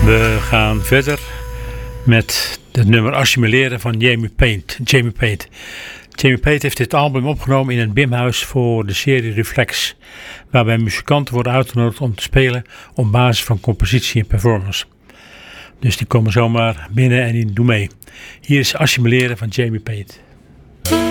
We gaan verder met het nummer Assimileren van Jamie Pate. Jamie Pate heeft dit album opgenomen in een BIM-huis voor de serie Reflex, waarbij muzikanten worden uitgenodigd om te spelen op basis van compositie en performance. Dus die komen zomaar binnen en die doen mee. Hier is Assimileren van Jamie Pate.